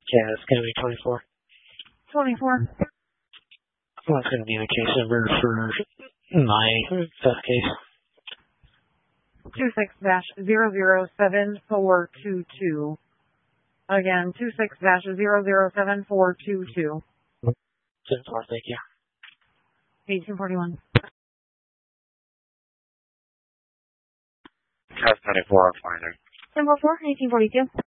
Yeah, it's going to be 24. 24. What's going to be the case number for my case? 26-007422. Again, 26-007422. 74, thank you. 1841. Cast 24 on Finder. 1044, 1842.